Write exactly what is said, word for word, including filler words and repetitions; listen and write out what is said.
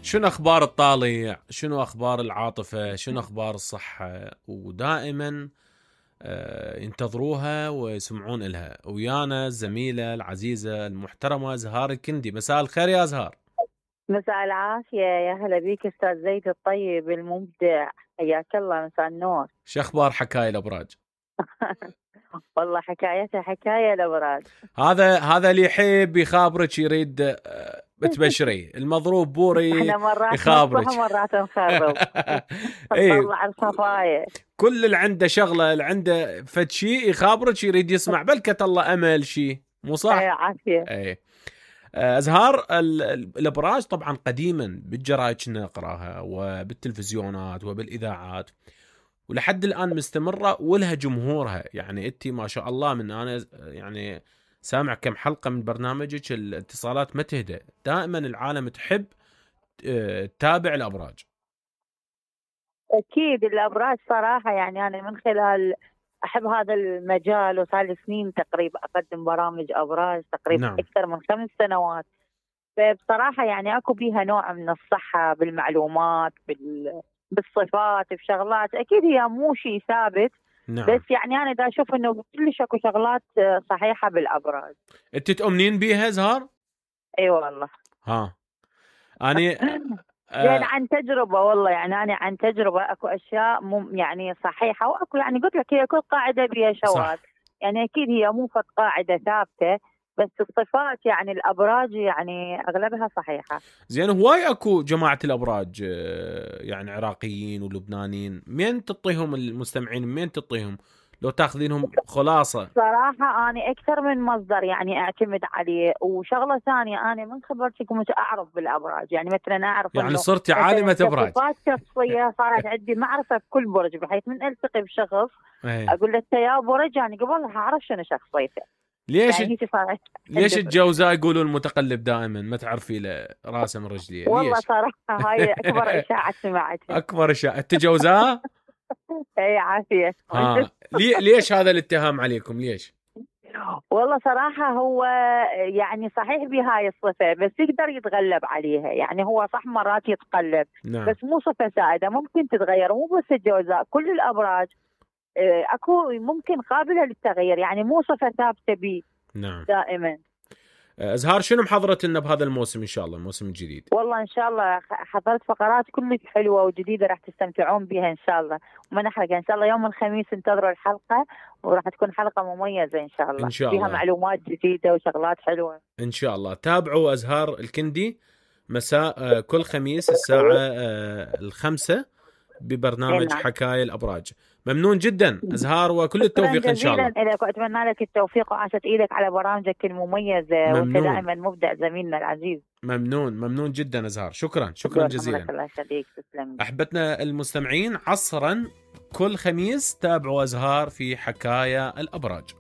شنو أخبار الطالع؟ شنو أخبار العاطفة؟ شنو أخبار الصحة؟ ودائما آه، ينتظروها ويسمعون إلها. ويانا الزميلة العزيزة المحترمة أزهار الكندي. مساء الخير يا أزهار. مساء العافية، يا هلا بيك أستاذ زيد الطيب المبدع، حياك الله. مساء النور. شو أخبار حكاية الأبراج؟ والله حكايتها حكاية الأبراج. هذا هذا اللي يحب يخابرك يريد آه، بتبشري المضروب بوري احنا مرات يخابرك. نصح ومرات نخرب. اي تطلع الصفاية. كل اللي عنده شغله اللي عنده فد شيء يخابرك يريد يسمع بلكة الله امل شيء مو صح؟ اي عافية. اي أزهار الأبراج طبعا قديما بالجرايد كنا نقراها وبالتلفزيونات وبالإذاعات، ولحد الآن مستمرة ولها جمهورها. يعني أنت ما شاء الله من أنا يعني سامع كم حلقة من برنامجك الاتصالات ما تهدى، دائما العالم تحب تتابع الأبراج. أكيد الأبراج صراحة، يعني أنا من خلال أحب هذا المجال وصار لي سنين تقريبا أقدم برامج أبراج تقريبا نعم. أكثر من خمس سنوات. فبصراحة يعني أكو بيها نوع من الصحة بالمعلومات بال... بالصفات بشغلات. أكيد هي مو شيء ثابت. نعم. بس يعني أنا دا أشوف إنه كلش أكو شغلات صحيحة بالأبراج. أنت تؤمنين بيها زهار؟ أي والله. ها أنا يعني عن تجربة، والله يعني أنا عن تجربة أكو أشياء مو يعني صحيحة، وأكو يعني قلت لك هي كل قاعدة بها شواذ. يعني أكيد هي مو فقط قاعدة ثابتة، بس الصفات يعني الأبراج يعني أغلبها صحيحة. زين، هواي أكو جماعة الأبراج يعني عراقيين ولبنانيين، مين تعطيهم المستمعين؟ مين تعطيهم لو تاخذينهم خلاصة؟ صراحة أنا أكثر من مصدر يعني أعتمد عليه. وشغلة ثانية، أنا من خبرتكم أعرف بالأبراج، يعني مثلا أعرف يعني إنه صرتي عالمة أبراج. صفات شخصية صارت عندي معرفة بكل برج، بحيث من ألتقي بشخص ايه. أقول له يا برج، يعني قبل أعرف شنو شخصيته. ليش يعني ليش الجوزاء يقولون المتقلب دائما ما تعرفي له راسه من رجليه؟ والله ليش؟ صراحة هاي أكبر إشاعة سمعتها. أكبر إشاعة التجوزاء. أي عافية. ها لي ليش هذا الاتهام عليكم؟ ليش؟ والله صراحة هو يعني صحيح بهاي الصفة، بس يقدر يتغلب عليها. يعني هو صح مرات يتقلب. نعم. بس مو صفة سائدة، ممكن تتغير. مو بس الجوزاء، كل الأبراج أكو ممكن قابلة للتغيير، يعني مو صفة ثابتة بي. نعم. دائما. أزهار شنو محضرة لنا بهذا الموسم إن شاء الله، الموسم الجديد؟ والله إن شاء الله حضرت فقرات كلش حلوة وجديدة راح تستمتعون بها إن شاء الله. وما نحرق إن شاء الله يوم الخميس انتظروا الحلقة، وراح تكون حلقة مميزة إن شاء الله. إن شاء فيها الله. معلومات جديدة وشغلات حلوة إن شاء الله. تابعوا أزهار الكندي مساء كل خميس الساعة الخمسة ببرنامج حكاية الأبراج. ممنون جدا أزهار، وكل التوفيق إن شاء الله. إليك، وأتمنى لك التوفيق وعاشت إيدك على برامجك المميزة. وأنت دائما مبدع زميلنا العزيز. ممنون ممنون جدا أزهار، شكرا شكرا جزيلا. الله يخليك، تسلم. أحبتنا المستمعين، عصرا كل خميس تابعوا أزهار في حكاية الأبراج.